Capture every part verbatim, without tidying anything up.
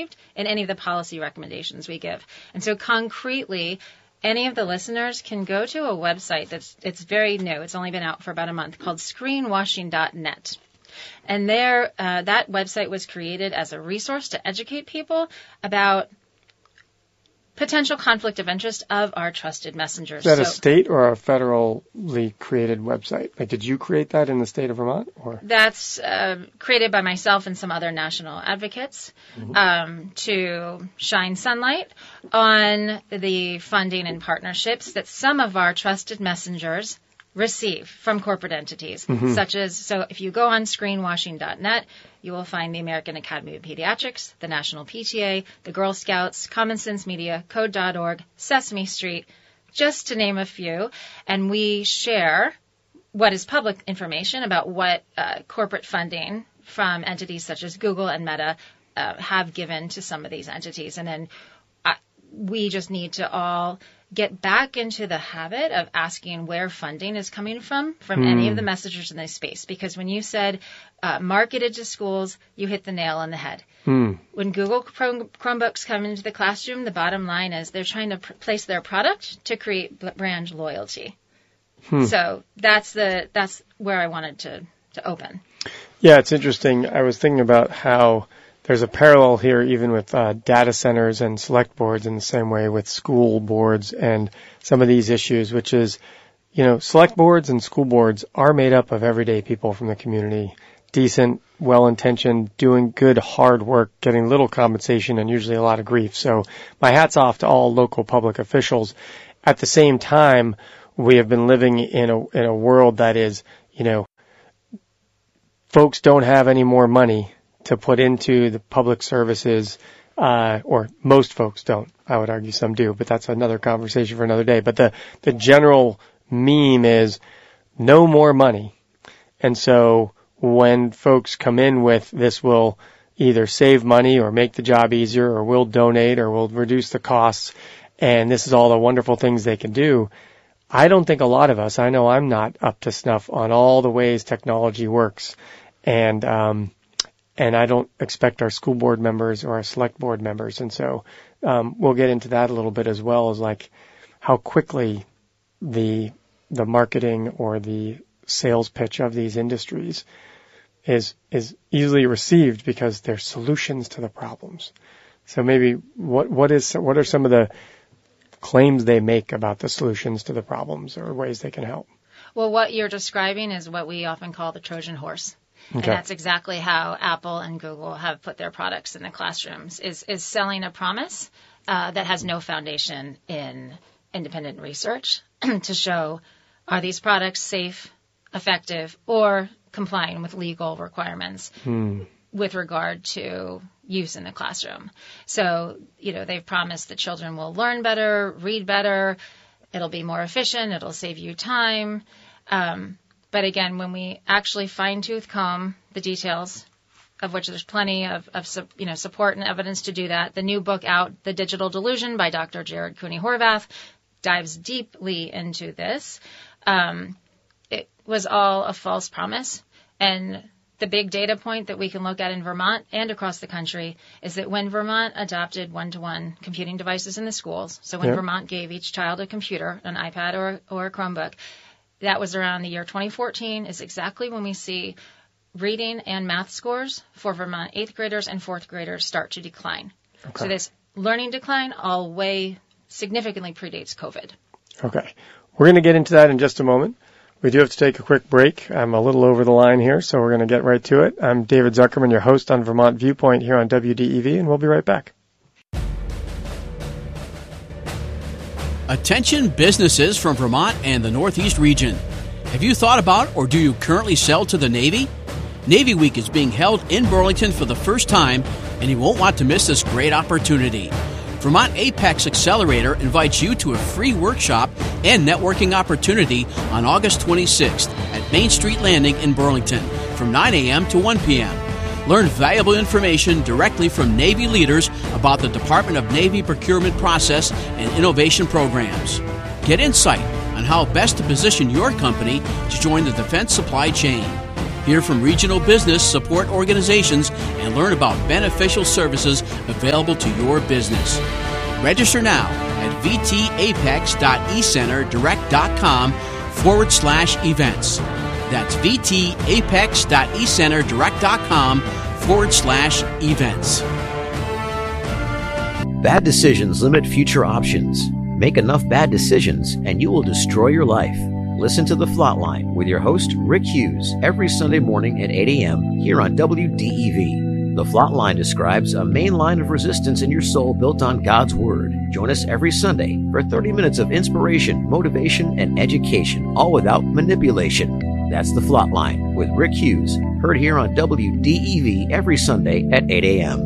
received in any of the policy recommendations we give. And so concretely, any of the listeners can go to a website that's it's very new. It's only been out for about a month, called screenwashing dot net. And there, uh, that website was created as a resource to educate people about potential conflict of interest of our trusted messengers. Is that so, a state or a federally created website? Like, did you create that in the state of Vermont? Or That's uh, created by myself and some other national advocates mm-hmm. um, to shine sunlight on the funding and partnerships that some of our trusted messengers receive from corporate entities, mm-hmm. such as, so if you go on screenwashing dot net, you will find the American Academy of Pediatrics, the National P T A, the Girl Scouts, Common Sense Media, Code dot org, Sesame Street, just to name a few. And we share what is public information about what uh, corporate funding from entities such as Google and Meta uh, have given to some of these entities. And then uh, we just need to all get back into the habit of asking where funding is coming from, from mm. any of the messengers in this space. Because when you said uh, marketed to schools, you hit the nail on the head. Mm. When Google Chrome, Chromebooks come into the classroom, the bottom line is they're trying to pr- place their product to create brand loyalty. Hmm. So that's the that's where I wanted to, to open. Yeah, it's interesting. I was thinking about how there's a parallel here even with uh, data centers and select boards in the same way with school boards and some of these issues, which is, you know, select boards and school boards are made up of everyday people from the community, decent, well-intentioned, doing good, hard work, getting little compensation and usually a lot of grief. So my hat's off to all local public officials. At the same time, we have been living in a in a world that is, you know, folks don't have any more money to put into the public services, uh, or most folks don't. I would argue some do, but that's another conversation for another day. But the, the general meme is no more money. And so when folks come in with this will either save money or make the job easier or will donate or will reduce the costs, and this is all the wonderful things they can do, I don't think a lot of us, I know I'm not up to snuff on all the ways technology works. And, um, And I don't expect our school board members or our select board members. And so um, we'll get into that a little bit as well, as like how quickly the the marketing or the sales pitch of these industries is is easily received because they're solutions to the problems. So maybe what what is what are some of the claims they make about the solutions to the problems or ways they can help? Well, what you're describing is what we often call the Trojan horse. Okay. And that's exactly how Apple and Google have put their products in the classrooms, is, is selling a promise uh, that has no foundation in independent research to show, are these products safe, effective, or complying with legal requirements hmm. with regard to use in the classroom. So, you know, they've promised that children will learn better, read better, it'll be more efficient, it'll save you time. Um But again, when we actually fine-tooth comb the details, of which there's plenty of, of you know, support and evidence to do that, the new book out, The Digital Delusion by Doctor Jared Cooney Horvath, dives deeply into this. Um, it was all a false promise. And the big data point that we can look at in Vermont and across the country is that when Vermont adopted one-to-one computing devices in the schools, so when yep. Vermont gave each child a computer, an iPad or, or a Chromebook, that was around the year twenty fourteen, is exactly when we see reading and math scores for Vermont eighth graders and fourth graders start to decline. Okay. So this learning decline all way significantly predates COVID. Okay. We're going to get into that in just a moment. We do have to take a quick break. I'm a little over the line here, so we're going to get right to it. I'm David Zuckerman, your host on Vermont Viewpoint here on W D E V, and we'll be right back. Attention businesses from Vermont and the Northeast region. Have you thought about or do you currently sell to the Navy? Navy Week is being held in Burlington for the first time, and you won't want to miss this great opportunity. Vermont Apex Accelerator invites you to a free workshop and networking opportunity on August twenty-sixth at Main Street Landing in Burlington from nine a.m. to one p.m. Learn valuable information directly from Navy leaders about the Department of Navy procurement process and innovation programs. Get insight on how best to position your company to join the defense supply chain. hear from regional business support organizations, and learn about beneficial services available to your business. Register now at vtapex.ecenterdirect.com forward slash events. That's vtapex.ecenterdirect.com forward slash events. Bad decisions limit future options. Make enough bad decisions and you will destroy your life. Listen to The Flatline with your host, Rick Hughes, every Sunday morning at eight a.m. here on W D E V. The Flatline describes a main line of resistance in your soul built on God's Word. Join us every Sunday for thirty minutes of inspiration, motivation, and education, all without manipulation. That's The Flatline with Rick Hughes, heard here on W D E V every Sunday at eight a.m.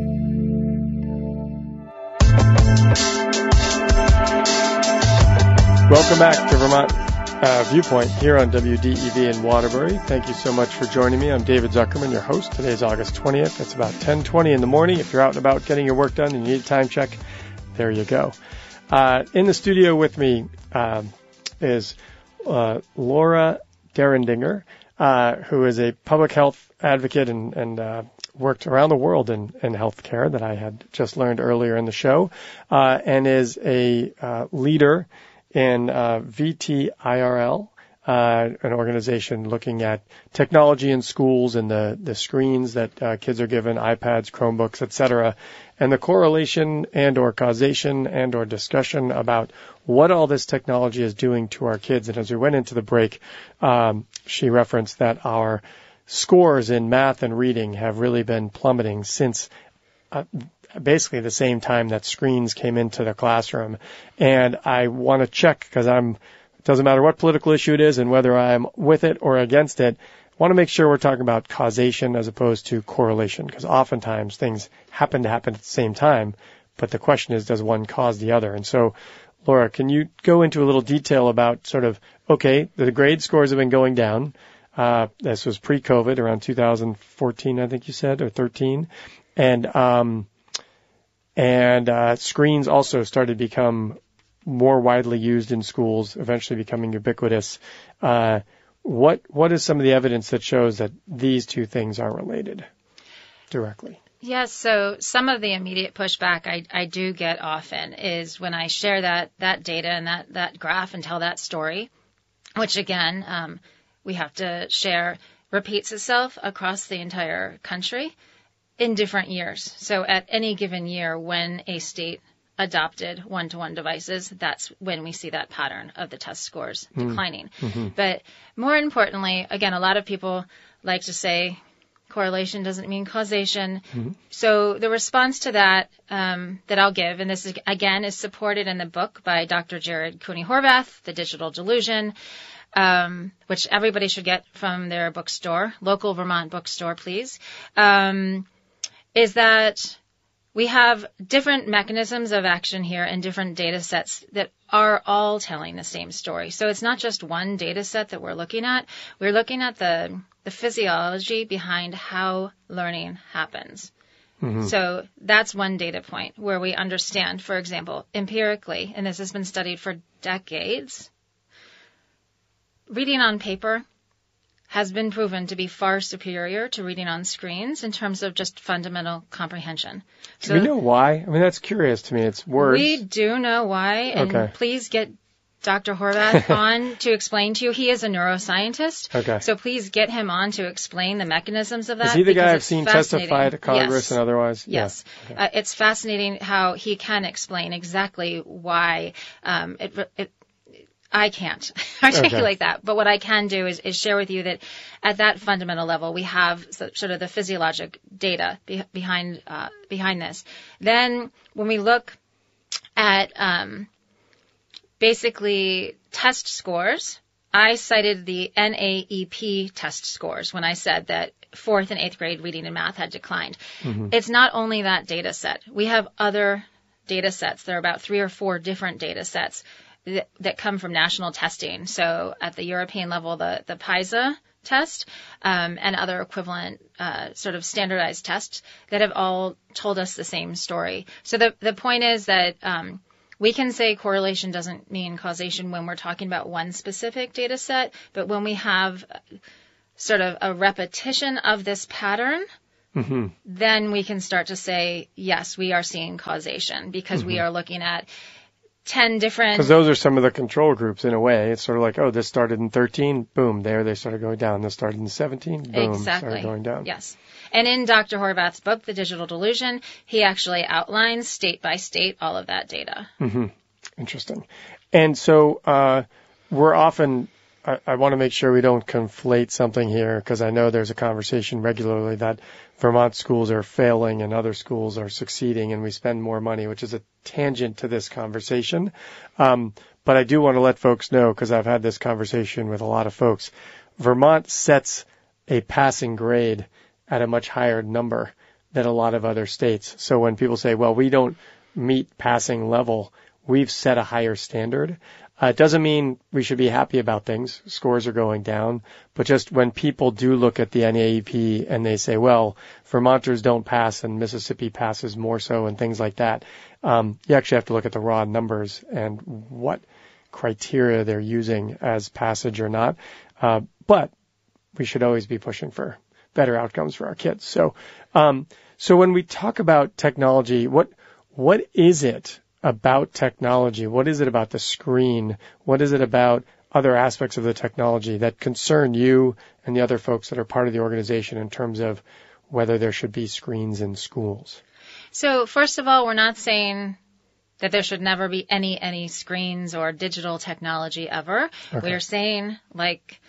Welcome back to Vermont uh, Viewpoint here on W D E V in Waterbury. Thank you so much for joining me. I'm David Zuckerman, your host. Today's August twentieth. It's about ten twenty in the morning. If you're out and about getting your work done and you need a time check, there you go. Uh, in the studio with me um, is uh, Laura Derendinger, uh, who is a public health advocate and, and uh, worked around the world in, in healthcare that I had just learned earlier in the show, uh, and is a uh, leader in uh, V T I R L, uh, an organization looking at technology in schools and the, the screens that uh, kids are given, iPads, Chromebooks, et cetera, and the correlation and or causation and or discussion about what all this technology is doing to our kids. And as we went into the break, um, she referenced that our scores in math and reading have really been plummeting since uh, basically the same time that screens came into the classroom. And I want to check, because I'm, it doesn't matter what political issue it is and whether I'm with it or against it, I want to make sure we're talking about causation as opposed to correlation, because oftentimes things happen to happen at the same time, but the question is, does one cause the other? And so, Laura, can you go into a little detail about sort of, okay, the grade scores have been going down. Uh, this was pre-COVID, around two thousand fourteen, I think you said, or thirteen. And, um, And uh, screens also started to become more widely used in schools, eventually becoming ubiquitous. Uh, what what is some of the evidence that shows that these two things are related directly? Yes, so some of the immediate pushback I, I do get often is when I share that, that data and that, that graph and tell that story, which again, um, we have to share, repeats itself across the entire country in different years. So at any given year, when a state adopted one-to-one devices, that's when we see that pattern of the test scores mm. declining. Mm-hmm. But more importantly, again, a lot of people like to say correlation doesn't mean causation. Mm-hmm. So the response to that um, that I'll give, and this is, again is supported in the book by Doctor Jared Cooney-Horvath, The Digital Delusion, um, which everybody should get from their bookstore, local Vermont bookstore, please. Um, is that we have different mechanisms of action here and different data sets that are all telling the same story. So it's not just one data set that we're looking at. We're looking at the, the physiology behind how learning happens. Mm-hmm. So that's one data point where we understand, for example, empirically, and this has been studied for decades, reading on paper has been proven to be far superior to reading on screens in terms of just fundamental comprehension. So do we know why? I mean, that's curious to me. It's words. We do know why, and okay. Please get Doctor Horvath on to explain to you. He is a neuroscientist, okay. So please get him on to explain the mechanisms of that. Is he the guy I've seen testify to Congress yes. and otherwise? Yes. Yeah. Okay. Uh, it's fascinating how he can explain exactly why um, it, it I can't articulate okay. that, but what I can do is, is share with you that at that fundamental level, we have sort of the physiologic data be, behind uh, behind this. Then when we look at um, basically test scores, I cited the N A E P test scores when I said that fourth and eighth grade reading and math had declined. Mm-hmm. It's not only that data set. We have other data sets. There are about three or four different data sets that, that come from national testing. So at the European level, the, the PISA test um, and other equivalent uh, sort of standardized tests that have all told us the same story. So the, the point is that um, we can say correlation doesn't mean causation when we're talking about one specific data set, but when we have sort of a repetition of this pattern, mm-hmm. then we can start to say, yes, we are seeing causation because mm-hmm. we are looking at ten different... Because those are some of the control groups in a way. It's sort of like, oh, this started in thirteen, boom, there they started going down. This started in seventeen, boom, exactly. started going down. Yes. And in Doctor Horvath's book, The Digital Delusion, he actually outlines state by state all of that data. Mm-hmm. Interesting. And so uh, we're often... I, I want to make sure we don't conflate something here because I know there's a conversation regularly that Vermont schools are failing and other schools are succeeding and we spend more money, which is a tangent to this conversation. Um, but I do want to let folks know, because I've had this conversation with a lot of folks, Vermont sets a passing grade at a much higher number than a lot of other states. So when people say, well, we don't meet passing level, we've set a higher standard. Uh, it doesn't mean we should be happy about things. Scores are going down. But just when people do look at the N A E P and they say, well, Vermonters don't pass and Mississippi passes more so and things like that, um, you actually have to look at the raw numbers and what criteria they're using as passage or not. Uh, but we should always be pushing for better outcomes for our kids. So, um, so when we talk about technology, what what is it about technology? What is it about the screen? What is it about other aspects of the technology that concern you and the other folks that are part of the organization in terms of whether there should be screens in schools? So first of all, we're not saying that there should never be any, any screens or digital technology ever. Okay. We're saying, like,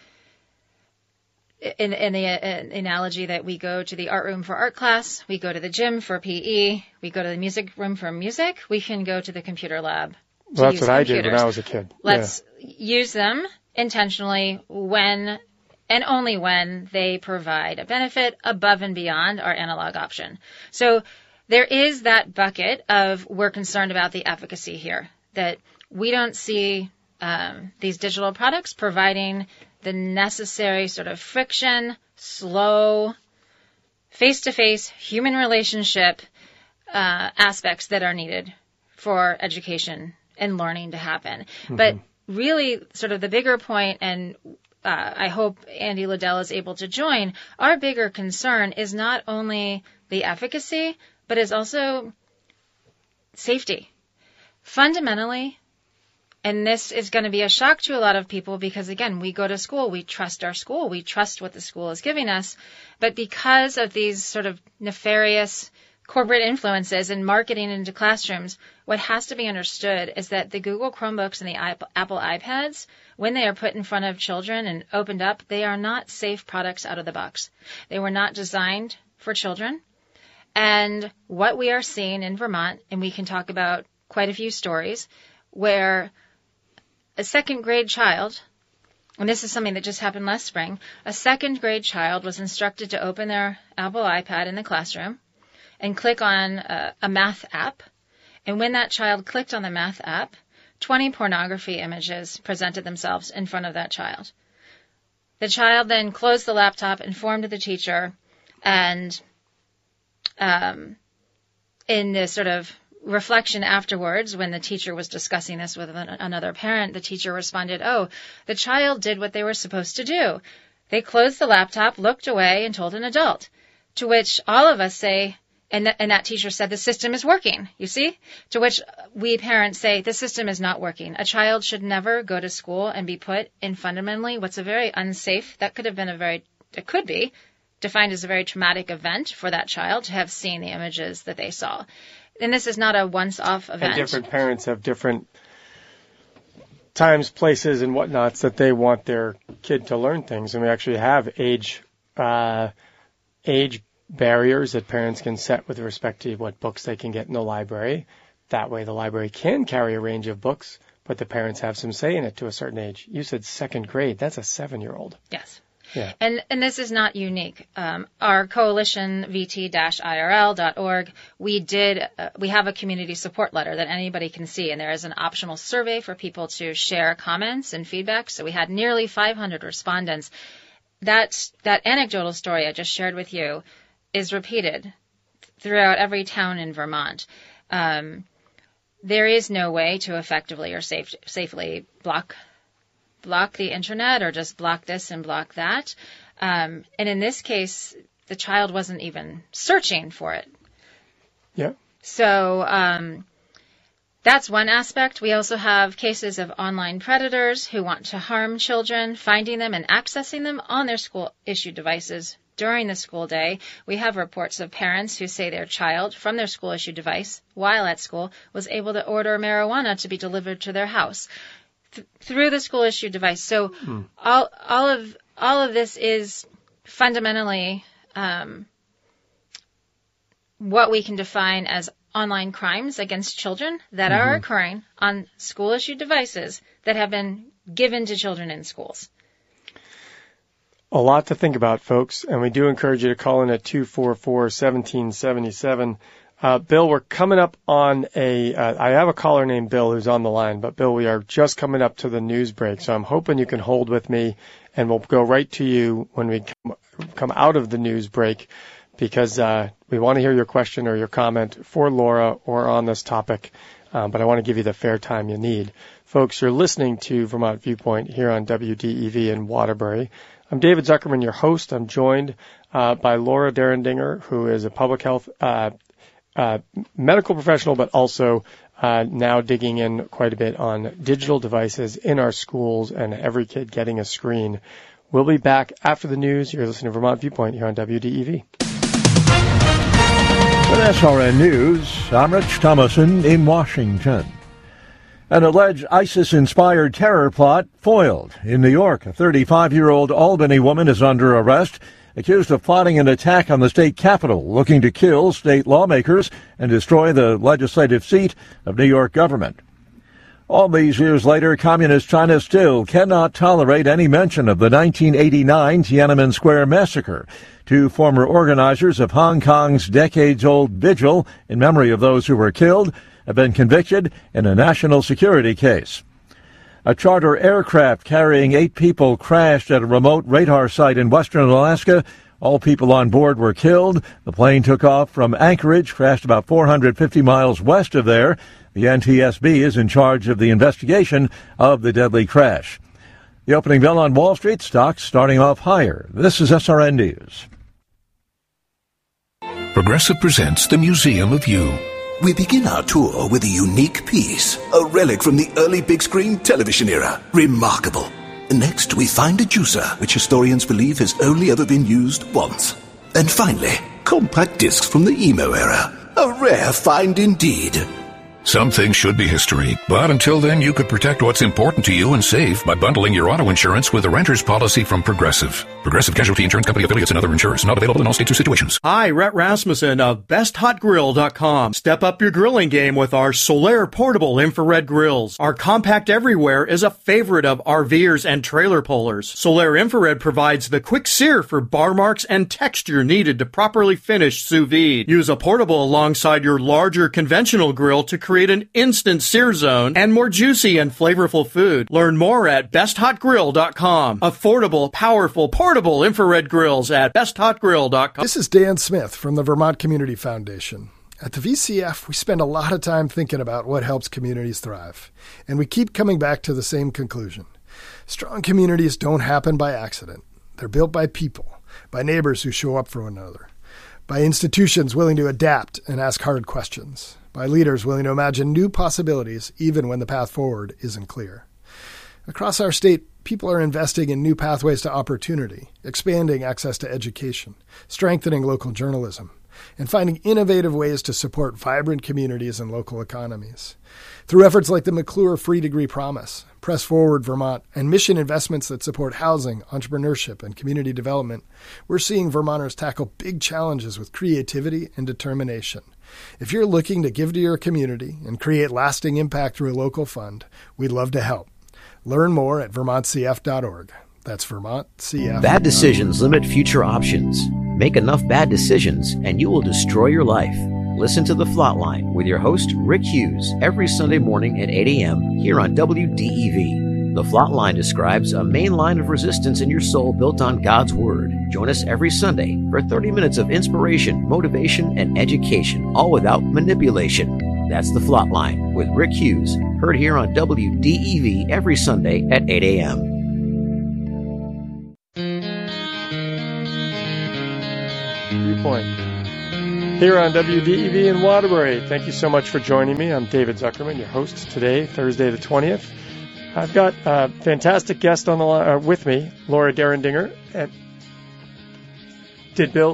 in, in the uh, analogy that we go to the art room for art class, we go to the gym for P E, we go to the music room for music, we can go to the computer lab. Well, that's what computers. I did when I was a kid. Let's yeah. use them intentionally when and only when they provide a benefit above and beyond our analog option. So there is that bucket of we're concerned about the efficacy here, that we don't see um, these digital products providing the necessary sort of friction, slow, face-to-face human relationship uh, aspects that are needed for education and learning to happen. Mm-hmm. But really sort of the bigger point, and uh, I hope Andy Liddell is able to join, our bigger concern is not only the efficacy, but is also safety. Fundamentally, and this is going to be a shock to a lot of people because, again, we go to school, we trust our school, we trust what the school is giving us. But because of these sort of nefarious corporate influences and marketing into classrooms, what has to be understood is that the Google Chromebooks and the Apple iPads, when they are put in front of children and opened up, they are not safe products out of the box. They were not designed for children. And what we are seeing in Vermont, and we can talk about quite a few stories, where a second grade child, and this is something that just happened last spring, a second grade child was instructed to open their Apple iPad in the classroom and click on a, a math app. And when that child clicked on the math app, twenty pornography images presented themselves in front of that child. The child then closed the laptop, informed the teacher, and um, in this sort of reflection afterwards, when the teacher was discussing this with an, another parent, the teacher responded, oh, the child did what they were supposed to do. They closed the laptop, looked away, and told an adult. To which all of us say, and, th- and that teacher said, the system is working, you see? To which we parents say, the system is not working. A child should never go to school and be put in fundamentally what's a very unsafe, that could have been a very, it could be, defined as a very traumatic event for that child to have seen the images that they saw. And this is not a once-off event. And different parents have different times, places, and whatnots that they want their kid to learn things. And we actually have age uh, age barriers that parents can set with respect to what books they can get in the library. That way the library can carry a range of books, but the parents have some say in it to a certain age. You said second grade. That's a seven-year-old. Yes. Yeah. And and this is not unique. Um, our coalition, v t dash I R L dot org, we did uh, we have a community support letter that anybody can see, and there is an optional survey for people to share comments and feedback. So we had nearly five hundred respondents. That that anecdotal story I just shared with you is repeated throughout every town in Vermont. Um, there is no way to effectively or safe, safely block block the internet or just block this and block that. Um, and in this case, the child wasn't even searching for it. Yeah. So um, that's one aspect. We also have cases of online predators who want to harm children, finding them and accessing them on their school-issued devices during the school day. We have reports of parents who say their child, from their school-issued device, while at school, was able to order marijuana to be delivered to their house th- through the school-issued device. So hmm. all all of all of this is fundamentally um, what we can define as online crimes against children that mm-hmm. are occurring on school-issued devices that have been given to children in schools. A lot to think about, folks, and we do encourage you to call in at two four four, one seven seven seven. Uh, Bill, we're coming up on a, uh, I have a caller named Bill who's on the line, but Bill, we are just coming up to the news break, so I'm hoping you can hold with me, and we'll go right to you when we come, come out of the news break, because uh, we want to hear your question or your comment for Laura or on this topic, um, but I want to give you the fair time you need. Folks, you're listening to Vermont Viewpoint here on W D E V in Waterbury. I'm David Zuckerman, your host. I'm joined uh, by Laura Derendinger, who is a public health uh, uh, medical professional, but also uh, now digging in quite a bit on digital devices in our schools and every kid getting a screen. We'll be back after the news. You're listening to Vermont Viewpoint here on W D E V. With S R N News, I'm Rich Thomason in Washington. An alleged ISIS-inspired terror plot foiled. In New York, a thirty-five-year-old Albany woman is under arrest, accused of plotting an attack on the state capitol, looking to kill state lawmakers and destroy the legislative seat of New York government. All these years later, Communist China still cannot tolerate any mention of the nineteen eighty-nine Tiananmen Square massacre. Two former organizers of Hong Kong's decades-old vigil in memory of those who were killed have been convicted in a national security case. A charter aircraft carrying eight people crashed at a remote radar site in western Alaska. All people on board were killed. The plane took off from Anchorage, crashed about four hundred fifty miles west of there. The N T S B is in charge of the investigation of the deadly crash. The opening bell on Wall Street, stocks starting off higher. This is S R N News. Progressive presents the Museum of You. We begin our tour with a unique piece, a relic from the early big-screen television era. Remarkable. Next, we find a juicer, which historians believe has only ever been used once. And finally, compact discs from the emo era. A rare find indeed. Some things should be history, but until then you could protect what's important to you and save by bundling your auto insurance with a renter's policy from Progressive. Progressive Casualty Insurance Company affiliates and other insurers. Not available in all states or situations. Hi, Rhett Rasmussen of best hot grill dot com. Step up your grilling game with our Solaire portable infrared grills. Our compact everywhere is a favorite of RVers and trailer pullers. Solaire infrared provides the quick sear for bar marks and texture needed to properly finish sous vide. Use a portable alongside your larger conventional grill to create an instant sear zone and more juicy and flavorful food. Learn more at best hot grill dot com. Affordable, powerful, portable infrared grills at best hot grill dot com. This is Dan Smith from the Vermont Community Foundation. At the V C F, we spend a lot of time thinking about what helps communities thrive, and we keep coming back to the same conclusion. Strong communities don't happen by accident. They're built by people, by neighbors who show up for one another, by institutions willing to adapt and ask hard questions, by leaders willing to imagine new possibilities even when the path forward isn't clear. Across our state, people are investing in new pathways to opportunity, expanding access to education, strengthening local journalism, and finding innovative ways to support vibrant communities and local economies. Through efforts like the McClure Free Degree Promise, Press Forward Vermont, and mission investments that support housing, entrepreneurship, and community development, we're seeing Vermonters tackle big challenges with creativity and determination. If you're looking to give to your community and create lasting impact through a local fund, we'd love to help. Learn more at vermont c f dot org. That's Vermont C F. Bad decisions limit future options. Make enough bad decisions and you will destroy your life. Listen to The Flatline with your host, Rick Hughes, every Sunday morning at eight a.m. here on W D E V. The Flatline describes a main line of resistance in your soul built on God's Word. Join us every Sunday for thirty minutes of inspiration, motivation, and education, all without manipulation. That's The Flatline with Rick Hughes, heard here on W D E V every Sunday at eight a.m. here on W D E V in Waterbury. Thank you so much for joining me. I'm David Zuckerman, your host today, Thursday the twentieth. I've got a fantastic guest on the line uh, with me, Laura Derendinger. And did Bill?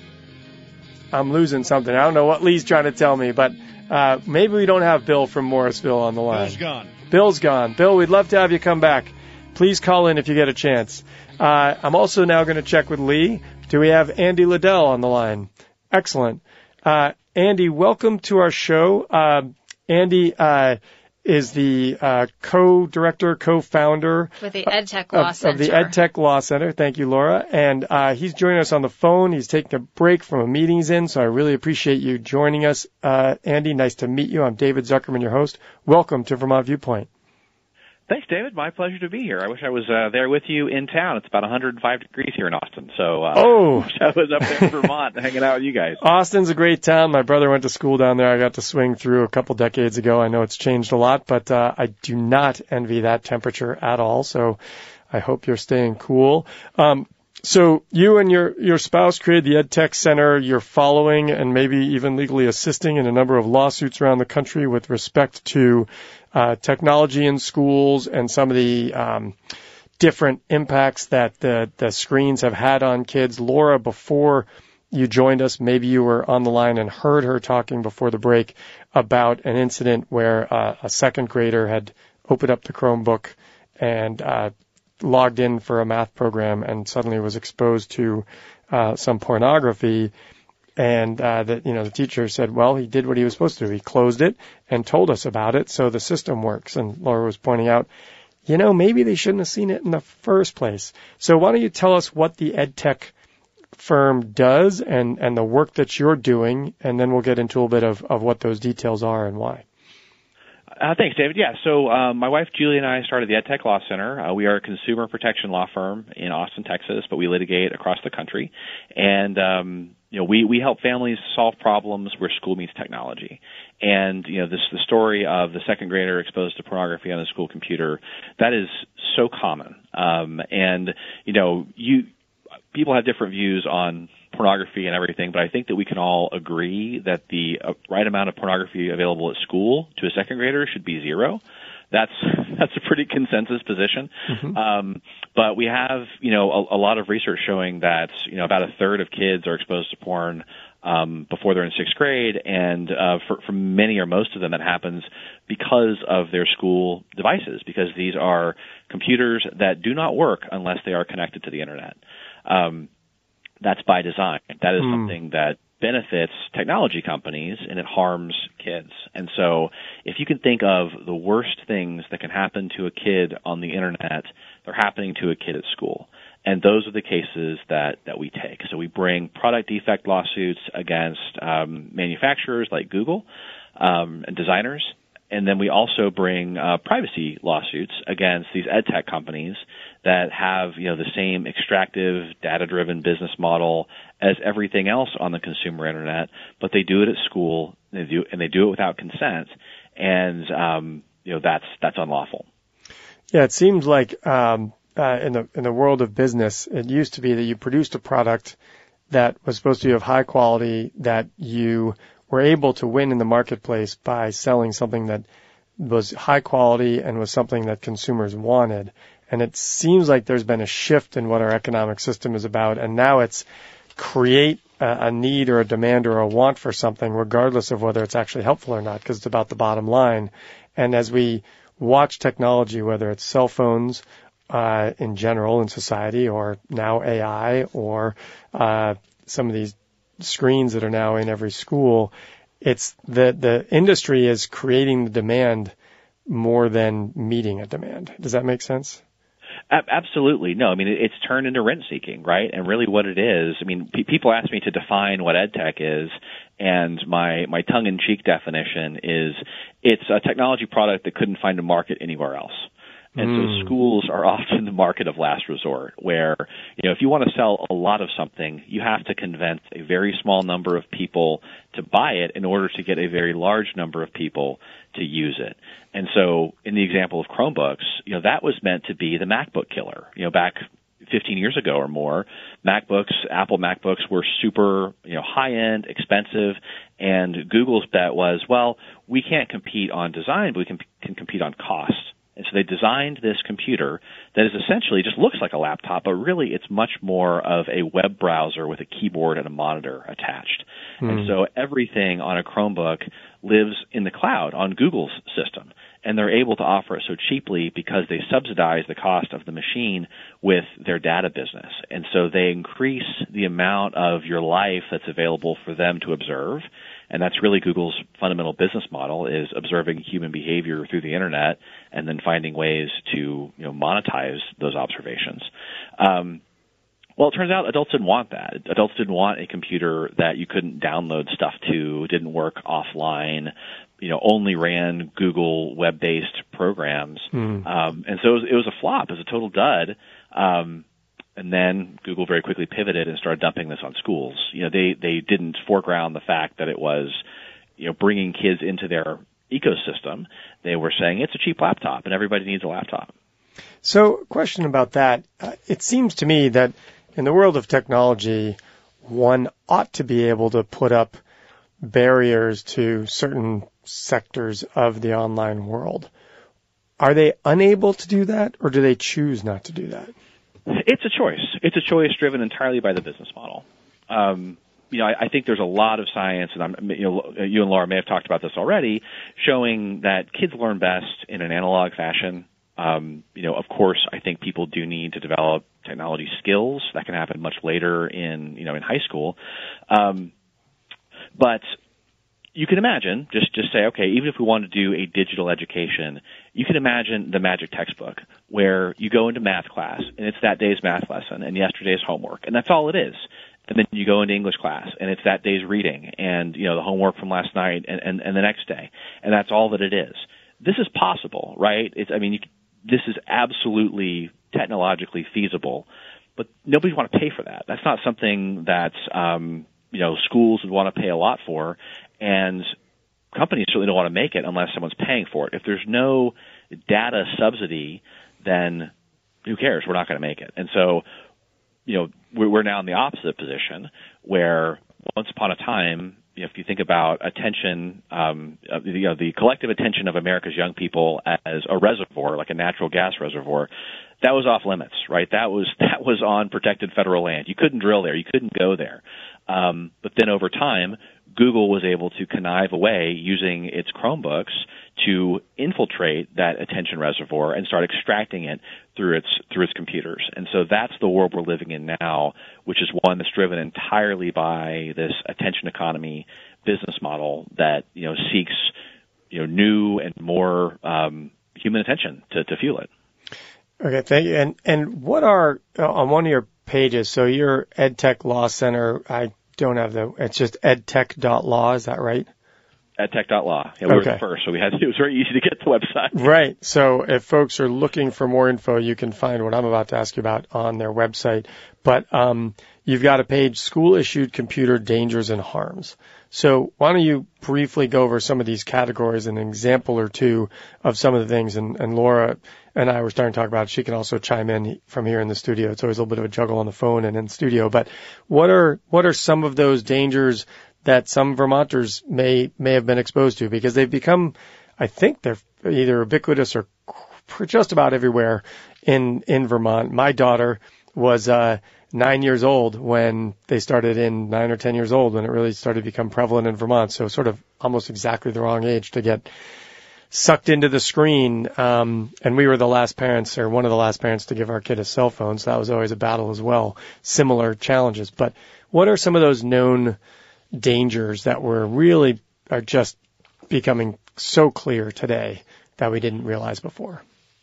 I'm losing something. I don't know what Lee's trying to tell me, but uh, maybe we don't have Bill from Morrisville on the line. Bill's gone. Bill's gone. Bill, we'd love to have you come back. Please call in if you get a chance. Uh, I'm also now going to check with Lee. Do we have Andy Liddell on the line? Excellent. Uh, Andy, welcome to our show. Uh, Andy uh, is the uh, co-director, co-founder with the EdTech Law of, Center. Of the EdTech Law Center. Thank you, Laura. And uh, he's joining us on the phone. He's taking a break from a meeting he's in, so I really appreciate you joining us. Uh, Andy, nice to meet you. I'm David Zuckerman, your host. Welcome to Vermont Viewpoint. Thanks, David. My pleasure to be here. I wish I was uh, there with you in town. It's about one hundred five degrees here in Austin, so uh, oh. I wish I was up there in Vermont hanging out with you guys. Austin's a great town. My brother went to school down there. I got to swing through a couple decades ago. I know it's changed a lot, but uh, I do not envy that temperature at all, so I hope you're staying cool. Um, so you and your, your spouse created the EdTech Center. You're following and maybe even legally assisting in a number of lawsuits around the country with respect to Uh, technology in schools and some of the um, different impacts that the, the screens have had on kids. Laura, before you joined us, maybe you were on the line and heard her talking before the break about an incident where uh, a second grader had opened up the Chromebook and uh, logged in for a math program and suddenly was exposed to uh, some pornography. And uh, that you know the teacher said, well, he did what he was supposed to do. He closed it and told us about it, so the system works. And Laura was pointing out, you know, maybe they shouldn't have seen it in the first place. So why don't you tell us what the EdTech firm does and, and the work that you're doing, and then we'll get into a little bit of, of what those details are and why. Uh, thanks, David. Yeah, so um, my wife Julie and I started the EdTech Law Center. Uh, we are a consumer protection law firm in Austin, Texas, but we litigate across the country. And um, you know, we, we help families solve problems where school meets technology. And, you know, this the story of the second grader exposed to pornography on the school computer, that is so common. Um, and, you know, you people have different views on pornography and everything, but I think that we can all agree that the uh, right amount of pornography available at school to a second grader should be zero. That's that's a pretty consensus position. Mm-hmm. Um, but we have, you know, a, a lot of research showing that, you know, about a third of kids are exposed to porn um, before they're in sixth grade, and uh, for, for many or most of them, that happens because of their school devices, because these are computers that do not work unless they are connected to the internet. Um, that's by design. That is mm. something that benefits technology companies and it harms kids. And so if you can think of the worst things that can happen to a kid on the internet, they're happening to a kid at school. And those are the cases that, that we take. So we bring product defect lawsuits against um, manufacturers like Google um, and designers. And then we also bring uh, privacy lawsuits against these edtech companies that have, you know, the same extractive, data-driven business model as everything else on the consumer internet, but they do it at school, and they do, and they do it without consent, and um, you know that's that's unlawful. Yeah, it seems like um, uh, in the in the world of business, it used to be that you produced a product that was supposed to be of high quality, that you were able to win in the marketplace by selling something that was high quality and was something that consumers wanted. And it seems like there's been a shift in what our economic system is about, and now it's create a, a need or a demand or a want for something, regardless of whether it's actually helpful or not, because it's about the bottom line. And as we watch technology, whether it's cell phones uh, in general in society, or now A I, or uh, some of these screens that are now in every school, it's the the industry is creating the demand more than meeting a demand. Does that make sense? Absolutely. No, I mean, it's turned into rent-seeking, right? And really what it is, I mean, pe- people ask me to define what EdTech is, and my, my tongue-in-cheek definition is it's a technology product that couldn't find a market anywhere else. And mm. so schools are often the market of last resort, where, you know, if you want to sell a lot of something, you have to convince a very small number of people to buy it in order to get a very large number of people to use it. And so in the example of Chromebooks, you know, that was meant to be the MacBook killer. You know, back fifteen years ago or more, MacBooks, Apple MacBooks were super, you know, high-end, expensive, and Google's bet was, well, we can't compete on design, but we can, can compete on cost. And so they designed this computer that is essentially just looks like a laptop, but really it's much more of a web browser with a keyboard and a monitor attached. Mm. And so everything on a Chromebook lives in the cloud on Google's system. And they're able to offer it so cheaply because they subsidize the cost of the machine with their data business. And so they increase the amount of your life that's available for them to observe. And that's really Google's fundamental business model, is observing human behavior through the internet and then finding ways to, you know, monetize those observations. Um, well, it turns out adults didn't want that. Adults didn't want a computer that you couldn't download stuff to, didn't work offline, you know, only ran Google web-based programs. Mm. Um, and so it was, it was a flop. It was a total dud. Um, And then Google very quickly pivoted and started dumping this on schools. You know, they, they didn't foreground the fact that it was, you know, bringing kids into their ecosystem. They were saying it's a cheap laptop and everybody needs a laptop. So, question about that. Uh, it seems to me that in the world of technology, one ought to be able to put up barriers to certain sectors of the online world. Are they unable to do that, or do they choose not to do that? It's a choice. It's a choice driven entirely by the business model. Um, you know, I, I think there's a lot of science, and I'm, you know, you and Laura may have talked about this already, showing that kids learn best in an analog fashion. Um, you know, of course, I think people do need to develop technology skills. That can happen much later in, you know, in high school. Um, but you can imagine, just, just say, okay, even if we want to do a digital education, you can imagine the magic textbook where you go into math class and it's that day's math lesson and yesterday's homework, and that's all it is. And then you go into English class and it's that day's reading and, you know, the homework from last night and, and, and the next day, and that's all that it is. This is possible, right? It's, I mean, you, this is absolutely technologically feasible, but nobody want to pay for that. That's not something that, um, you know, schools would want to pay a lot for. And companies certainly don't want to make it unless someone's paying for it. If there's no data subsidy, then who cares? We're not going to make it. And so, you know, we're now in the opposite position where once upon a time, you know, if you think about attention, um, you know, the collective attention of America's young people as a reservoir, like a natural gas reservoir, that was off limits, right? That was that was on protected federal land. You couldn't drill there. You couldn't go there. Um, but then over time, Google was able to connive away using its Chromebooks to infiltrate that attention reservoir and start extracting it through its through its computers. And so that's the world we're living in now, which is one that's driven entirely by this attention economy business model that, you know, seeks, you know, new and more um, human attention to, to fuel it. Okay, thank you. And and what are uh, on one of your pages? So your EdTech Law Center, I don't have the. It's just edtech dot law. Is that right? edtech dot law. Yeah, we okay. were the first, so we had it was very easy to get the website. Right. So if folks are looking for more info, you can find what I'm about to ask you about on their website. But um, you've got a page, School Issued Computer Dangers and Harms. So why don't you briefly go over some of these categories, an example or two of some of the things, and, and Laura and I were starting to talk about it. She can also chime in from here in the studio. It's always a little bit of a juggle on the phone and in the studio. But what are what are some of those dangers that some Vermonters may may have been exposed to? Because they've become, I think they're either ubiquitous or just about everywhere in, in Vermont. My daughter was uh, nine years old when they started in nine or ten years old when it really started to become prevalent in Vermont. So sort of almost exactly the wrong age to get sucked into the screen. Um, and we were the last parents, or one of the last parents, to give our kid a cell phone. So that was always a battle as well. Similar challenges. But what are some of those known dangers that were really are just becoming so clear today that we didn't realize before?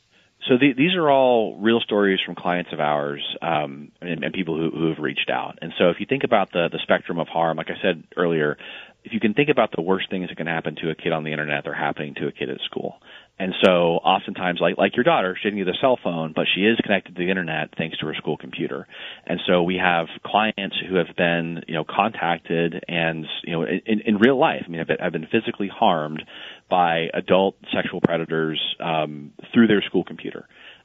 So the, these are all real stories from clients of ours um, and, and people who, who have reached out. And so if you think about the, the spectrum of harm, like I said earlier, if you can think about the worst things that can happen to a kid on the internet, they're happening to a kid at school. And so oftentimes, like like your daughter, she didn't get a cell phone, but she is connected to the internet thanks to her school computer. And so we have clients who have been, you know, contacted and, you know, in, in real life, I mean, have been, have been physically harmed by adult sexual predators um, through their school computer.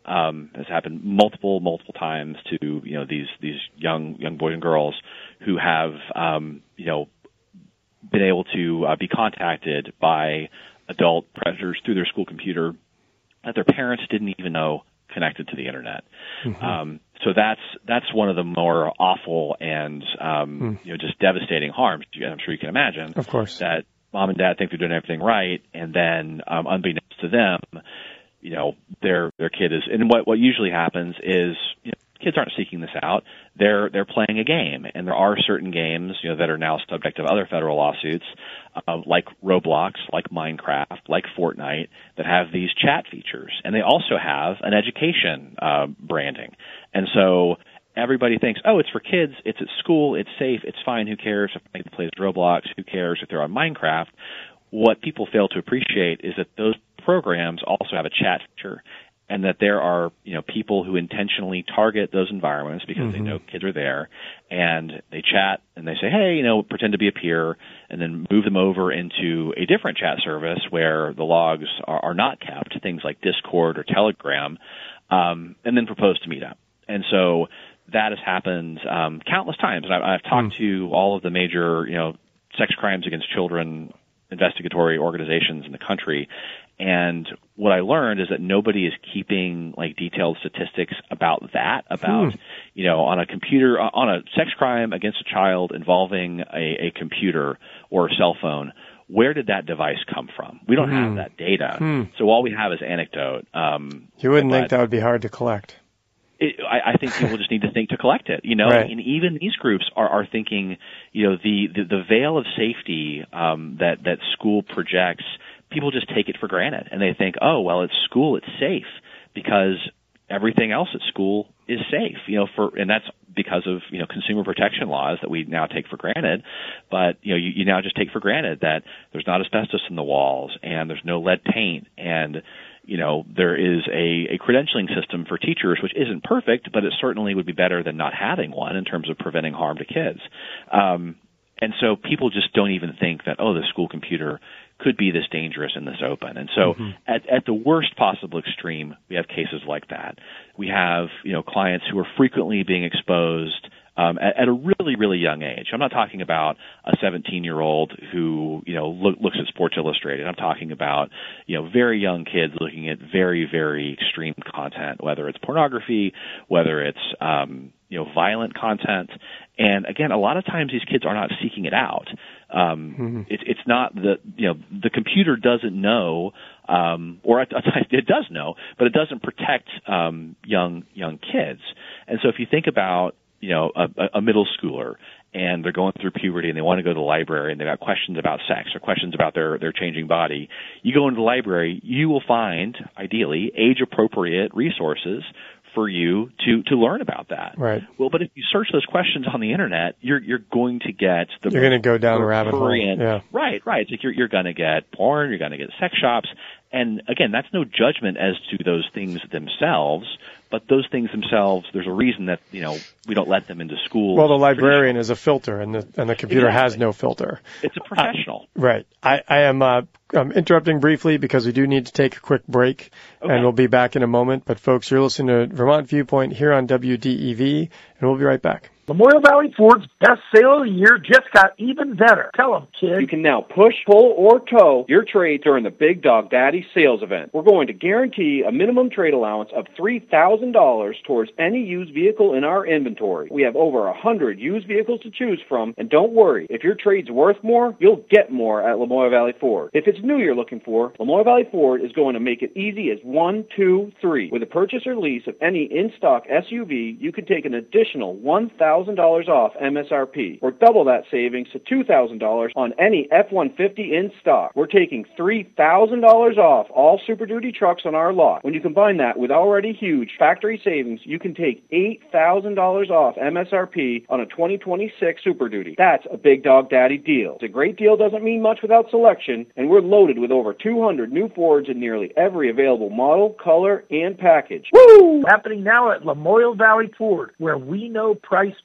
um, has happened multiple, multiple times to, you know, these, these young, young boys and girls who have, um, you know, been able to uh, be contacted by adult predators through their school computer that their parents didn't even know connected to the internet. Mm-hmm. Um, so that's that's one of the more awful and um, mm. you know just devastating harms. I'm sure you can imagine. Of course, that mom and dad think they're doing everything right, and then um, unbeknownst to them, you know, their their kid is. And what what usually happens is, you know, kids aren't seeking this out. They're they're playing a game, and there are certain games, you know, that are now subject of other federal lawsuits, uh, like Roblox, like Minecraft, like Fortnite, that have these chat features, and they also have an education uh, branding. And so everybody thinks, oh, it's for kids, it's at school, it's safe, it's fine. Who cares if they play Roblox? Who cares if they're on Minecraft? What people fail to appreciate is that those programs also have a chat feature, and that there are, you know, people who intentionally target those environments because mm-hmm. they know kids are there, and they chat and they say, hey, you know, pretend to be a peer, and then move them over into a different chat service where the logs are, are not kept, things like Discord or Telegram, um, and then propose to meet up. And so that has happened um, countless times, and I, I've talked mm. to all of the major, you know, sex crimes against children investigatory organizations in the country. And what I learned is that nobody is keeping like detailed statistics about that, about, hmm. you know, on a computer, on a sex crime against a child involving a, a computer or a cell phone. Where did that device come from? We don't hmm. have that data. Hmm. So all we have is anecdote. Um, you wouldn't think that would be hard to collect. It, I, I think people just need to think to collect it, you know, right. and even these groups are, are thinking, you know, the, the, the veil of safety um, that, that school projects, people just take it for granted, and they think, oh, well, it's school, it's safe, because everything else at school is safe, you know, for, and that's because of, you know, consumer protection laws that we now take for granted. But, you know, you, you now just take for granted that there's not asbestos in the walls, and there's no lead paint, and, you know, there is a, a credentialing system for teachers, which isn't perfect, but it certainly would be better than not having one in terms of preventing harm to kids. Um, and so people just don't even think that, oh, the school computer could be this dangerous and this open. And so mm-hmm. at, at the worst possible extreme, we have cases like that. We have, you know, clients who are frequently being exposed um, at, at a really, really young age. I'm not talking about a seventeen-year-old who, you know, look, looks at Sports Illustrated. I'm talking about, you know, very young kids looking at very, very extreme content, whether it's pornography, whether it's, um, you know, violent content. And again, a lot of times these kids are not seeking it out. Um, mm-hmm. it, it's not the, you know, the computer doesn't know, um, or it, it does know, but it doesn't protect, um, young, young kids. And so if you think about, you know, a, a middle schooler, and they're going through puberty and they want to go to the library and they've got questions about sex or questions about their, their changing body, you go into the library, you will find, ideally, age-appropriate resources for you to, to learn about that. Right. Well, but if you search those questions on the internet, you're you're going to get the you're going to go down a rabbit hole. Yeah. Right, right. It's like you're you're going to get porn, you're going to get sex shops, and again, that's no judgment as to those things themselves. But those things themselves, there's a reason that, you know, we don't let them into school. Well, the librarian is a filter, and the and the computer exactly. has no filter. It's a professional. Uh, right. I, I am uh, I'm interrupting briefly because we do need to take a quick break, okay. and we'll be back in a moment. But, folks, you're listening to Vermont Viewpoint here on W D E V, and we'll be right back. Memorial Valley Ford's best sale of the year just got even better. Tell them, kid. You can now push, pull, or tow your trade during the Big Dog Daddy sales event. We're going to guarantee a minimum trade allowance of three thousand dollars towards any used vehicle in our inventory. We have over one hundred used vehicles to choose from, and don't worry, if your trade's worth more, you'll get more at Lamoille Valley Ford. If it's new you're looking for, Lamoille Valley Ford is going to make it easy as one, two, three. With a purchase or lease of any in-stock S U V, you can take an additional one thousand dollars off M S R P, or double that savings to two thousand dollars on any F one fifty in stock. We're taking three thousand dollars off all Super Duty trucks on our lot. When you combine that with already huge factory savings, you can take eight thousand dollars off M S R P on a twenty twenty-six Super Duty. That's a Big Dog Daddy deal. It's a great deal doesn't mean much without selection, and we're loaded with over two hundred new Fords in nearly every available model, color, and package. Woo! Happening now at Lamoille Valley Ford, where we know price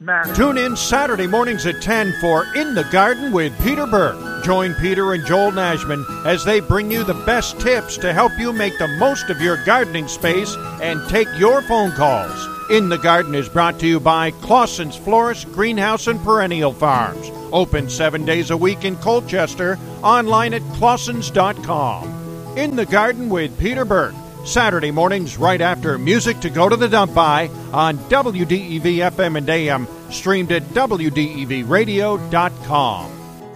matter. Tune in Saturday mornings at ten for In the Garden with Peter Burke. Join Peter and Joel Nashman as they bring you the best tips to help you make the most of your gardening space and take your phone calls. In the Garden is brought to you by Clausen's Florist, Greenhouse, and Perennial Farms. Open seven days a week in Colchester, online at clausens dot com. In the Garden with Peter Burke. Saturday mornings right after Music to Go to the Dump By on W D E V F M and A M, streamed at W D E V radio dot com.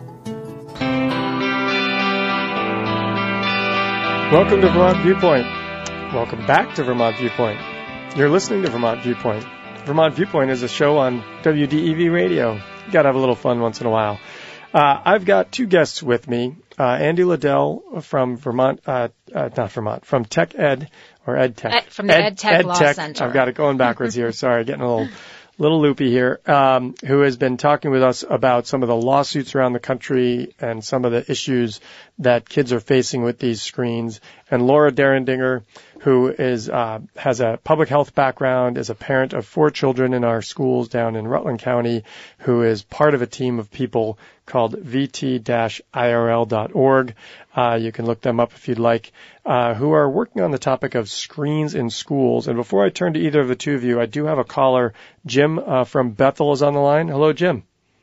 Welcome to Vermont Viewpoint. Welcome back to Vermont Viewpoint. You're listening to Vermont Viewpoint. Vermont Viewpoint is a show on W D E V Radio. You got to have a little fun once in a while. Uh, I've got two guests with me. Uh, Andy Liddell from Vermont, uh, uh, not Vermont, from Tech Ed, or Ed Tech. Ed, from the Ed, Ed Tech Law Tech. Center. I've got it going backwards here. Sorry, getting a little, little loopy here. Um, who has been talking with us about some of the lawsuits around the country and some of the issues that kids are facing with these screens. And Laura Derendinger, who is, uh, has a public health background, is a parent of four children in our schools down in Rutland County, who is part of a team of people called V T I R L dot org. Uh, you can look them up if you'd like, uh, who are working on the topic of screens in schools. And before I turn to either of the two of you, I do have a caller. Jim uh, from Bethel is on the line. Hello, Jim.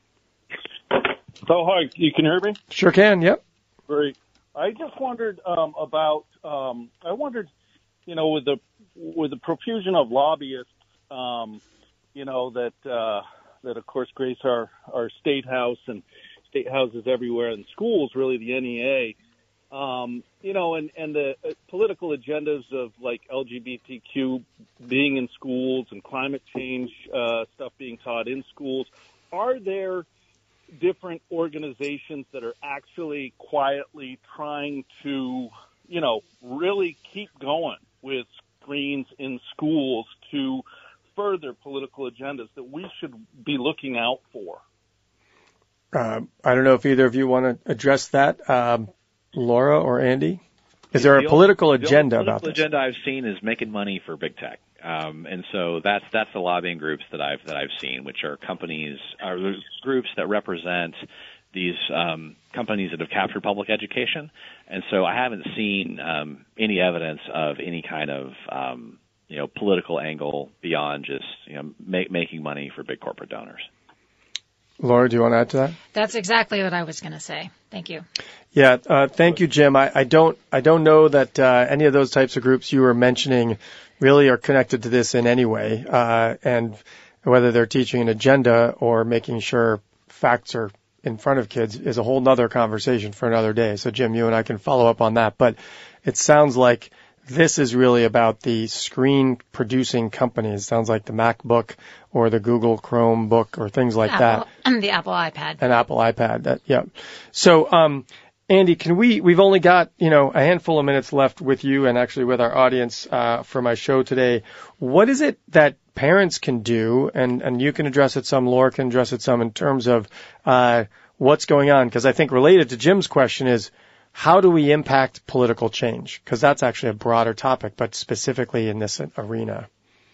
So, hi, you can hear me? Sure can, yep. Great. I just wondered um, about, um, I wondered, you know, with the with the profusion of lobbyists, um, you know, that, uh, that of course, grace our, our state house and state houses everywhere and schools, really the N E A, um, you know, and, and the uh, political agendas of like L G B T Q being in schools and climate change uh, stuff being taught in schools. Are there different organizations that are actually quietly trying to, you know, really keep going with screens in schools to further political agendas that we should be looking out for? Uh, I don't know if either of you want to address that, um, Laura or Andy. Is there a political agenda about this? The political agenda I've seen is making money for big tech, um, and so that's that's the lobbying groups that I've that I've seen, which are companies, are groups that represent these um, companies that have captured public education. And so I haven't seen um, any evidence of any kind of um, you know political angle beyond just you know make, making money for big corporate donors. Laura, do you want to add to that? That's exactly what I was going to say. Thank you. Yeah, uh, thank you, Jim. I, I don't, I don't know that uh, any of those types of groups you were mentioning really are connected to this in any way, uh, and whether they're teaching an agenda or making sure facts are in front of kids is a whole nother conversation for another day. So, Jim, you and I can follow up on that. But it sounds like this is really about the screen-producing companies. It sounds like the MacBook or the Google Chromebook or things like Apple, that. The Apple iPad. An Apple iPad. That, yeah. So, um, Andy, can we, we've only got, you know, a handful of minutes left with you and actually with our audience, uh, for my show today. What is it that parents can do, and, and you can address it some, Laura can address it some, in terms of, uh, what's going on? Because I think related to Jim's question is, how do we impact political change? Because that's actually a broader topic, but specifically in this arena.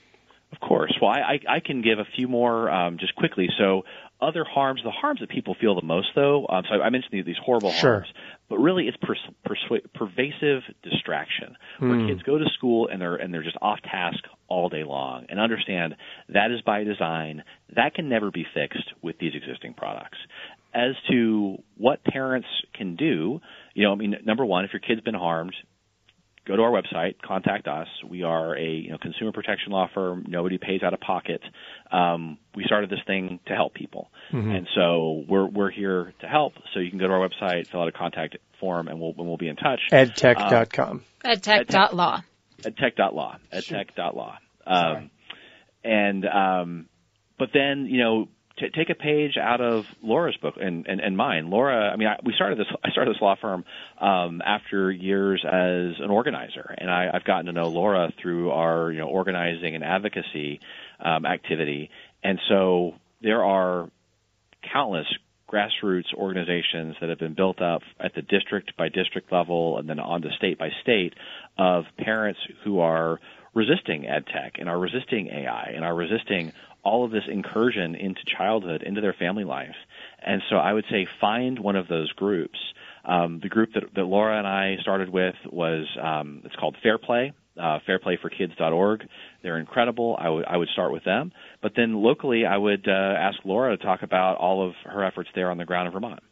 Of course. Well, I, I can give a few more um, just quickly. So other harms, the harms that people feel the most, though, um, so I mentioned these, these horrible sure. harms, but really it's pers- persu- pervasive distraction, where mm. kids go to school and they're and they're just off task all day long. And understand that is by design. That can never be fixed with these existing products. As to what parents can do, you know, I mean, number one, if your kid's been harmed, go to our website, contact us. We are a you know, consumer protection law firm. Nobody pays out of pocket. Um, we started this thing to help people. Mm-hmm. And so we're we're here to help. So you can go to our website, fill out a contact form, and we'll, and we'll be in touch. edtech dot com. Um, edtech dot law. edtech dot law. edtech dot law. Um, and, um, but then, you know, T- take a page out of Laura's book and, and, and mine. Laura, I mean, I, we started this. I started this law firm um, after years as an organizer, and I, I've gotten to know Laura through our, you know, organizing and advocacy um, activity. And so there are countless grassroots organizations that have been built up at the district by district level and then on to state by state of parents who are resisting ed tech and are resisting A I and are resisting all of this incursion into childhood, into their family life. And so I would say find one of those groups. Um, the group that, that Laura and I started with was, um, it's called Fair Play, uh, fair play for kids dot org. They're incredible. I would I would start with them. But then locally, I would uh, ask Laura to talk about all of her efforts there on the ground in Vermont.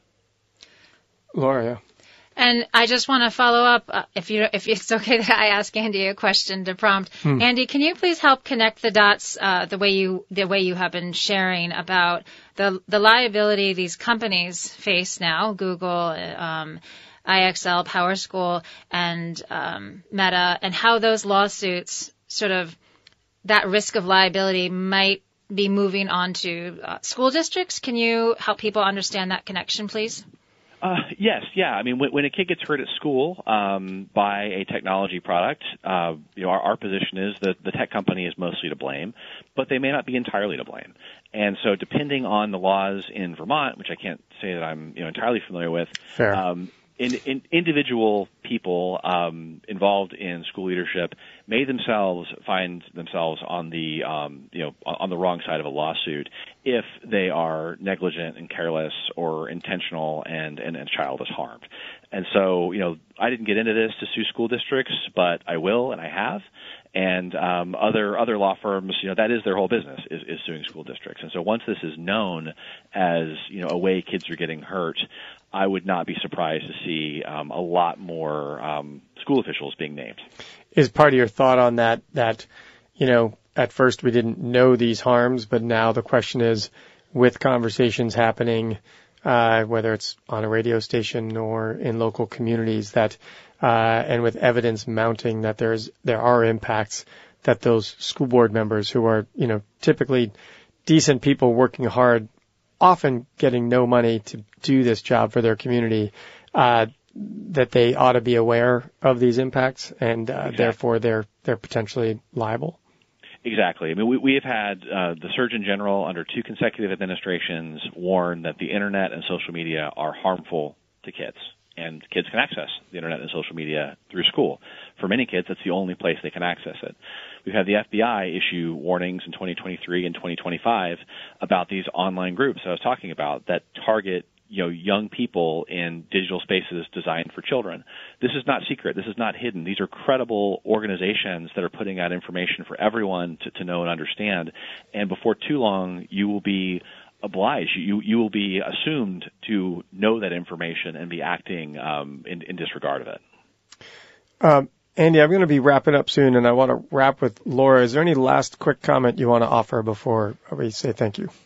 Laura, yeah. And I just want to follow up, uh, if you if it's okay that I ask Andy a question to prompt. Hmm. Andy, can you please help connect the dots uh, the way you the way you have been sharing about the the liability these companies face now, Google, um, I X L, PowerSchool, and um, Meta, and how those lawsuits sort of that risk of liability might be moving on to uh, school districts? Can you help people understand that connection, please? Uh, yes, yeah. I mean, when, when a kid gets hurt at school um, by a technology product, uh, you know, our, our position is that the tech company is mostly to blame, but they may not be entirely to blame. And so, depending on the laws in Vermont, which I can't say that I'm you know entirely familiar with, Fair. Um, in, in individual people um, involved in school leadership may themselves find themselves on the um, you know on the wrong side of a lawsuit if they are negligent and careless or intentional and, and, and a child is harmed. And so, you know, I didn't get into this to sue school districts, but I will and I have. And um, other other law firms, you know, that is their whole business, is, is suing school districts. And so once this is known as, you know, a way kids are getting hurt, I would not be surprised to see um, a lot more um, school officials being named. Is part of your thought on that, that, you know, at first we didn't know these harms, but now the question is, with conversations happening, uh, whether it's on a radio station or in local communities, that uh, and with evidence mounting that there's there are impacts, that those school board members who are, you know, typically decent people working hard, often getting no money to do this job for their community, uh, that they ought to be aware of these impacts, and uh, exactly. therefore they're they're potentially liable. Exactly. I mean, we, we have had uh, the Surgeon General under two consecutive administrations warn that the Internet and social media are harmful to kids, and kids can access the Internet and social media through school. For many kids, that's the only place they can access it. We've had the F B I issue warnings in twenty twenty-three and twenty twenty-five about these online groups I was talking about that target you know, young people in digital spaces designed for children. This is not secret. This is not hidden. These are credible organizations that are putting out information for everyone to, to know and understand. And before too long, you will be obliged. You you will be assumed to know that information and be acting um, in, in disregard of it. Um, Andy, I'm going to be wrapping up soon, and I want to wrap with Laura. Is there any last quick comment you want to offer before we say thank you?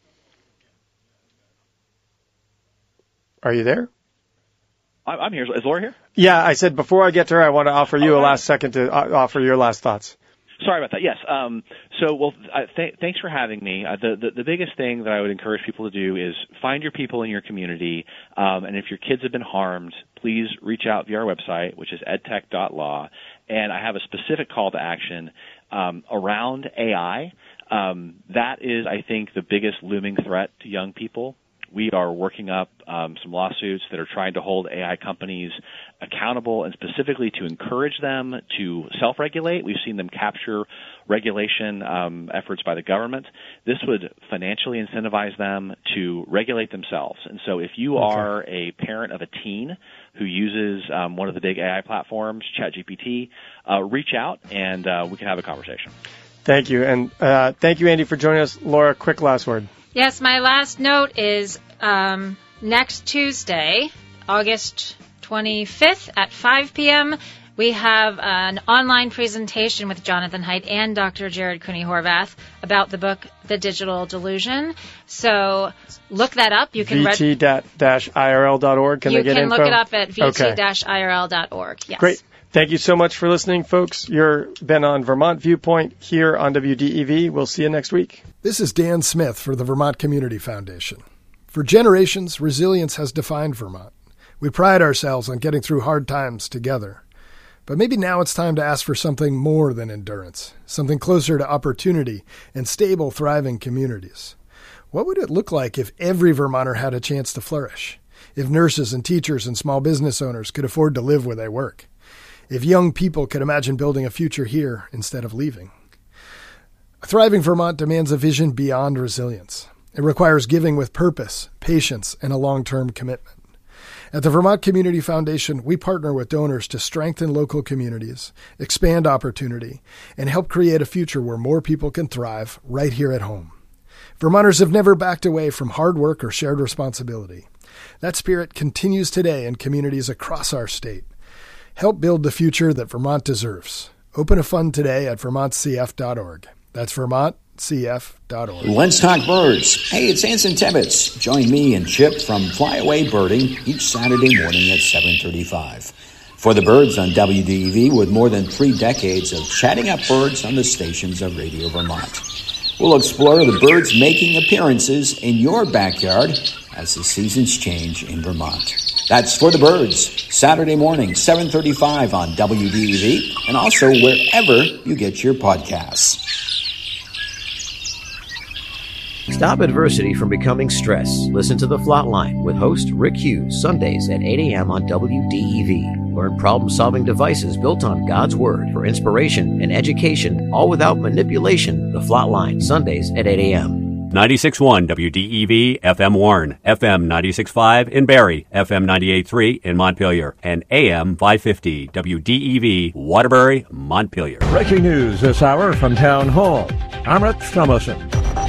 Are you there? I'm here. Is Laura here? Yeah, I said before I get to her, I want to offer you oh, a last second to uh, offer your last thoughts. Sorry about that. Yes. Um, so, well, uh, th- thanks for having me. Uh, the, the the biggest thing that I would encourage people to do is find your people in your community, um, and if your kids have been harmed, please reach out via our website, which is edtech dot law, and I have a specific call to action um, around A I. Um, that is, I think, the biggest looming threat to young people. We are working up um, some lawsuits that are trying to hold A I companies accountable and specifically to encourage them to self-regulate. We've seen them capture regulation um, efforts by the government. This would financially incentivize them to regulate themselves. And so if you okay. are a parent of a teen who uses um, one of the big A I platforms, ChatGPT, uh, reach out and uh, we can have a conversation. Thank you. And uh, thank you, Andy, for joining us. Laura, quick last word. Yes, my last note is um, next Tuesday, August twenty-fifth at five p.m., we have an online presentation with Jonathan Haidt and Doctor Jared Cooney-Horvath about the book, The Digital Delusion. So look that up. You can V T dash I R L dot org. Can you they get can info? look it up at V T dash I R L dot org. Yes. Great. Thank you so much for listening, folks. You've been on Vermont Viewpoint here on W D E V. We'll see you next week. This is Dan Smith for the Vermont Community Foundation. For generations, resilience has defined Vermont. We pride ourselves on getting through hard times together. But maybe now it's time to ask for something more than endurance, something closer to opportunity and stable, thriving communities. What would it look like if every Vermonter had a chance to flourish? If nurses and teachers and small business owners could afford to live where they work? if young people could imagine building a future here instead of leaving. A thriving Vermont demands a vision beyond resilience. It requires giving with purpose, patience, and a long-term commitment. At the Vermont Community Foundation, we partner with donors to strengthen local communities, expand opportunity, and help create a future where more people can thrive right here at home. Vermonters have never backed away from hard work or shared responsibility. That spirit continues today in communities across our state. Help build the future that Vermont deserves. Open a fund today at vermont c f dot org. That's vermont c f dot org. Let's talk birds. Hey, it's Anson Tibbetts. Join me and Chip from Flyaway Birding each Saturday morning at seven thirty-five. For the birds on W D E V, with more than three decades of chatting up birds on the stations of Radio Vermont. We'll explore the birds making appearances in your backyard as the seasons change in Vermont. That's For the Birds, Saturday morning, seven thirty-five on W D E V, and also wherever you get your podcasts. Stop adversity from becoming stress. Listen to The Flatline with host Rick Hughes, Sundays at eight a.m. on W D E V. Learn problem-solving devices built on God's Word for inspiration and education, all without manipulation. The Flatline, Sundays at eight a.m. ninety-six point one W D E V, F M Warren, F M ninety-six point five in Barrie, F M ninety-eight point three in Montpelier, and A M five fifty W D E V, Waterbury, Montpelier. Breaking news this hour from Town Hall. I'm Rich Thomason.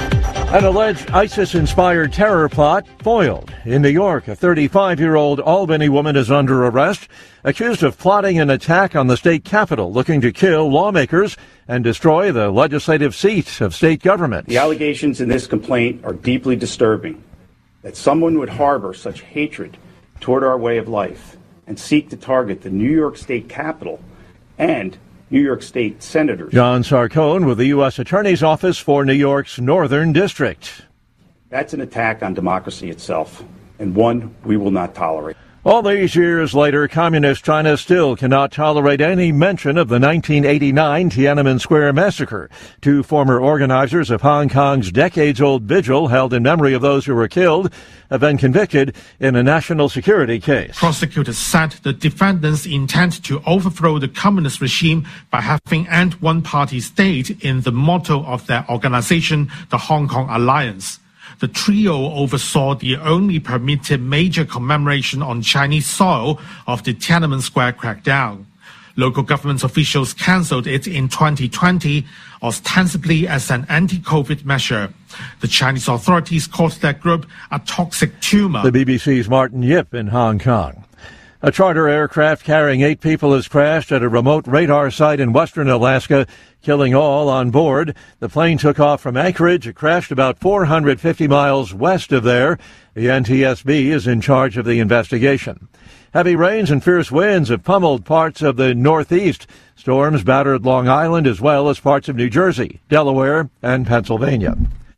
An alleged ISIS-inspired terror plot foiled. In New York, a thirty-five-year-old Albany woman is under arrest, accused of plotting an attack on the state capitol, looking to kill lawmakers and destroy the legislative seat of state government. The allegations in this complaint are deeply disturbing. That someone would harbor such hatred toward our way of life and seek to target the New York State Capitol and New York State senators. John Sarcone with the U S Attorney's Office for New York's Northern District. That's an attack on democracy itself, and one we will not tolerate. All these years later, Communist China still cannot tolerate any mention of the nineteen eighty-nine Tiananmen Square massacre. Two former organizers of Hong Kong's decades-old vigil held in memory of those who were killed have been convicted in a national security case. Prosecutors said the defendants intend to overthrow the communist regime by having end one-party state in the motto of their organization, the Hong Kong Alliance. The trio oversaw the only permitted major commemoration on Chinese soil of the Tiananmen Square crackdown. Local government officials cancelled it in twenty twenty, ostensibly as an anti-COVID measure. The Chinese authorities called that group a toxic tumor. The B B C's Martin Yip in Hong Kong. A charter aircraft carrying eight people has crashed at a remote radar site in western Alaska, killing all on board. The plane took off from Anchorage. It crashed about four hundred fifty miles west of there. The N T S B is in charge of the investigation. Heavy rains and fierce winds have pummeled parts of the Northeast. Storms battered Long Island as well as parts of New Jersey, Delaware, and Pennsylvania.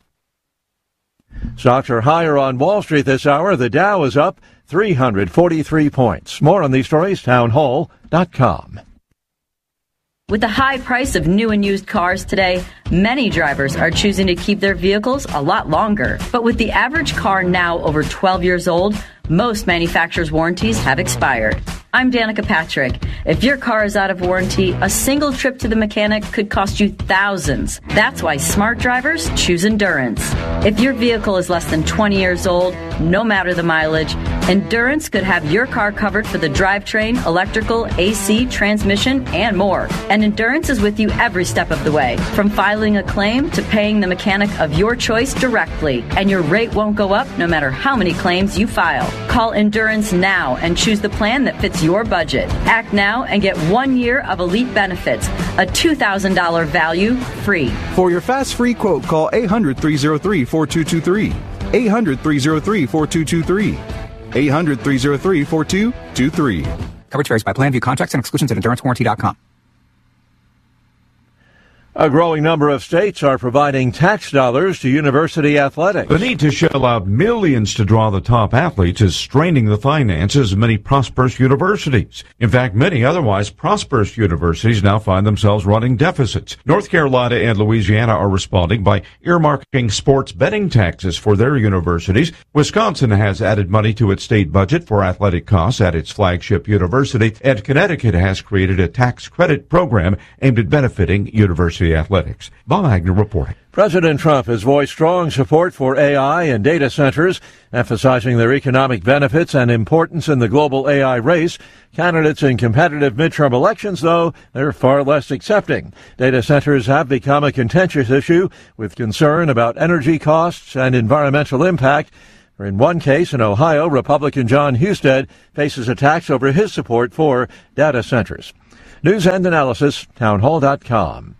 Stocks are higher on Wall Street this hour. The Dow is up three hundred forty-three points. More on these stories, town hall dot com. With the high price of new and used cars today, many drivers are choosing to keep their vehicles a lot longer. But with the average car now over twelve years old, most manufacturers' warranties have expired. I'm Danica Patrick. If your car is out of warranty, a single trip to the mechanic could cost you thousands. That's why smart drivers choose Endurance. If your vehicle is less than twenty years old, no matter the mileage, Endurance could have your car covered for the drivetrain, electrical, A C, transmission, and more. And Endurance is with you every step of the way, from filing a claim to paying the mechanic of your choice directly. And your rate won't go up no matter how many claims you file. Call Endurance now and choose the plan that fits your budget. Act now and get one year of elite benefits, a two thousand dollars value free. For your fast free quote, call eight hundred, three oh three, four two two three. eight hundred, three oh three, four two two three. eight hundred, three oh three, four two two three. Coverage varies by plan. View contracts and exclusions at endurance warranty dot com. A growing number of states are providing tax dollars to university athletics. The need to shell out millions to draw the top athletes is straining the finances of many prosperous universities. In fact, many otherwise prosperous universities now find themselves running deficits. North Carolina and Louisiana are responding by earmarking sports betting taxes for their universities. Wisconsin has added money to its state budget for athletic costs at its flagship university, and Connecticut has created a tax credit program aimed at benefiting university athletics. Bob Agnew reporting. President Trump has voiced strong support for A I and data centers, emphasizing their economic benefits and importance in the global A I race. Candidates in competitive midterm elections, though, they're far less accepting. Data centers have become a contentious issue with concern about energy costs and environmental impact. In one case in Ohio, Republican John Husted faces attacks over his support for data centers. News and analysis, townhall dot com.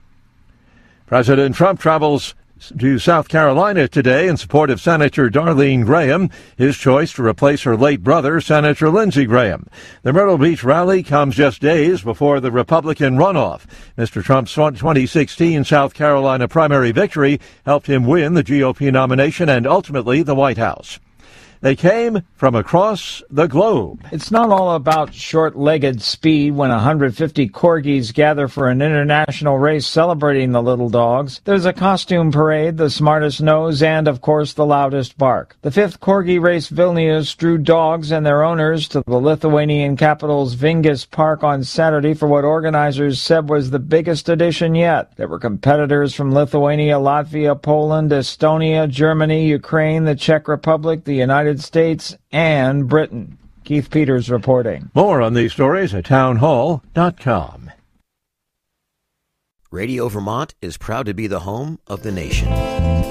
President Trump travels to South Carolina today in support of Senator Darlene Graham, his choice to replace her late brother, Senator Lindsey Graham. The Myrtle Beach rally comes just days before the Republican runoff. Mister Trump's twenty sixteen South Carolina primary victory helped him win the G O P nomination and ultimately the White House. They came from across the globe. It's not all about short-legged speed when one hundred fifty corgis gather for an international race celebrating the little dogs. There's a costume parade, the smartest nose, and, of course, the loudest bark. The fifth corgi race Vilnius drew dogs and their owners to the Lithuanian capital's Vingis Park on Saturday for what organizers said was the biggest edition yet. There were competitors from Lithuania, Latvia, Poland, Estonia, Germany, Ukraine, the Czech Republic, the United States, and Britain. Keith Peters reporting. More on these stories at townhall dot com. Radio Vermont is proud to be the home of the nation.